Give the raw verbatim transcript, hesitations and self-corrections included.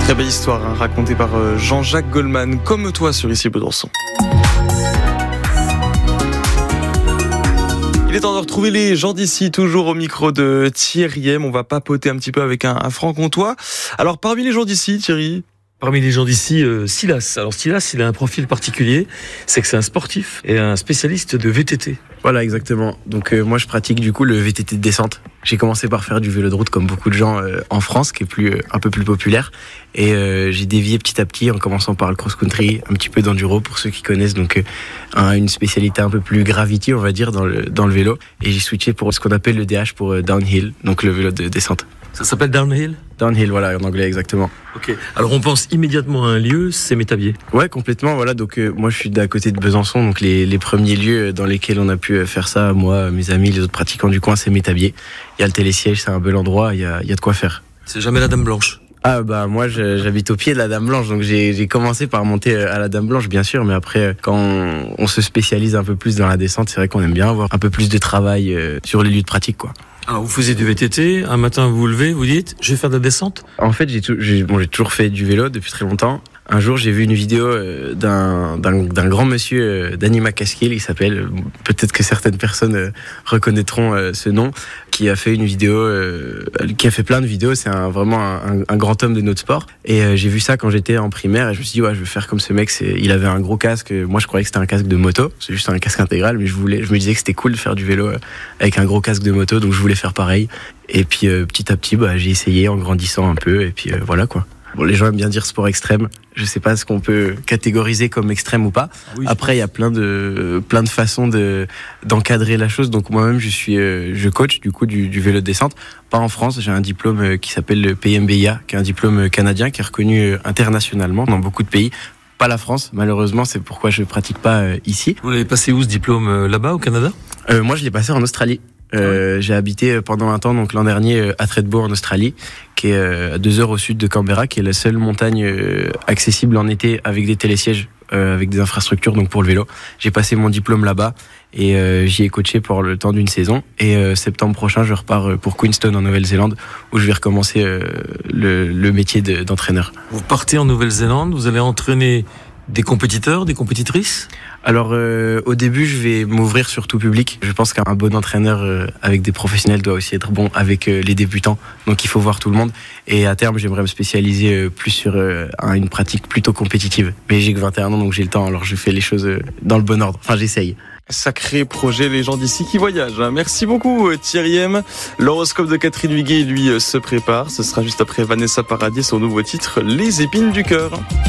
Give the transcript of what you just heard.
Très belle histoire hein, racontée par Jean-Jacques Goldman, comme toi sur Ici Besançon. Il est temps de retrouver les gens d'ici, toujours au micro de Thierry M. On va papoter un petit peu avec un, un franc-comtois. Alors, parmi les gens d'ici, Thierry? Parmi les gens d'ici, euh, Silas. Alors Silas, il a un profil particulier, c'est que c'est un sportif et un spécialiste de V T T. Voilà, exactement. Donc euh, moi, je pratique du coup le V T T de descente. J'ai commencé par faire du vélo de route comme beaucoup de gens euh, en France, qui est plus euh, un peu plus populaire. Et euh, j'ai dévié petit à petit en commençant par le cross-country, un petit peu d'enduro pour ceux qui connaissent. Donc euh, un, une spécialité un peu plus gravity, on va dire, dans le dans le vélo. Et j'ai switché pour ce qu'on appelle le D H pour euh, downhill, donc le vélo de descente. Ça s'appelle downhill ? Downhill, voilà, en anglais, exactement. Ok. Alors on pense immédiatement à un lieu, c'est Métabier. Ouais, complètement. Voilà. Donc euh, moi, je suis d'à côté de Besançon, donc les, les premiers lieux dans lesquels on a pu faire ça, moi, mes amis, les autres pratiquants du coin, c'est Métabier. Il y a le télésiège, c'est un bel endroit, il y a, il y a de quoi faire. C'est jamais la Dame Blanche. Ah bah moi je, j'habite au pied de la Dame Blanche, donc j'ai, j'ai commencé par monter à la Dame Blanche bien sûr, mais après quand on, on se spécialise un peu plus dans la descente, c'est vrai qu'on aime bien avoir un peu plus de travail sur les lieux de pratique, quoi. Alors vous faisiez du V T T, un matin vous vous levez, vous dites je vais faire de la descente. En fait j'ai, tout, j'ai, bon, j'ai toujours fait du vélo depuis très longtemps. Un jour, j'ai vu une vidéo d'un, d'un, d'un grand monsieur Danny McCaskill, il s'appelle, peut-être que certaines personnes reconnaîtront ce nom, qui a fait une vidéo, qui a fait plein de vidéos, c'est un, vraiment un, un grand homme de notre sport. Et j'ai vu ça quand j'étais en primaire et je me suis dit, ouais, je vais faire comme ce mec. C'est, il avait un gros casque, moi je croyais que c'était un casque de moto, c'est juste un casque intégral, mais je voulais, je me disais que c'était cool de faire du vélo avec un gros casque de moto, donc je voulais faire pareil. Et puis petit à petit, bah, j'ai essayé en grandissant un peu, et puis voilà quoi. Bon, les gens aiment bien dire sport extrême. Je sais pas ce qu'on peut catégoriser comme extrême ou pas. Oui, après, il y a plein de plein de façons de d'encadrer la chose. Donc moi-même, je suis euh, je coach du coup du, du vélo de descente. Pas en France. J'ai un diplôme qui s'appelle le P M B I A, qui est un diplôme canadien qui est reconnu internationalement dans beaucoup de pays. Pas la France, malheureusement. C'est pourquoi je pratique pas euh, ici. Vous l'avez passé où ce diplôme euh, là-bas au Canada? euh, Moi, je l'ai passé en Australie. Euh, ouais. J'ai habité pendant un temps, donc l'an dernier, à Thredbo en Australie, qui est à deux heures au sud de Canberra, qui est la seule montagne accessible en été avec des télésièges, euh, avec des infrastructures, donc pour le vélo. J'ai passé mon diplôme là-bas et euh, j'y ai coaché pour le temps d'une saison. Et euh, septembre prochain, je repars pour Queenstown en Nouvelle-Zélande, où je vais recommencer euh, le, le métier de, d'entraîneur. Vous partez en Nouvelle-Zélande, vous allez entraîner des compétiteurs, des compétitrices? Alors euh, au début je vais m'ouvrir sur tout public. Je pense qu'un bon entraîneur euh, avec des professionnels doit aussi être bon avec euh, les débutants. Donc il faut voir tout le monde. Et à terme j'aimerais me spécialiser euh, plus sur euh, une pratique plutôt compétitive. Mais j'ai que vingt et un ans donc j'ai le temps, alors je fais les choses euh, dans le bon ordre. Enfin j'essaye. Sacré projet, les gens d'ici qui voyagent. Merci beaucoup Thierry M. L'horoscope de Catherine Huguet lui se prépare. Ce sera juste après Vanessa Paradis, son nouveau titre Les épines du cœur.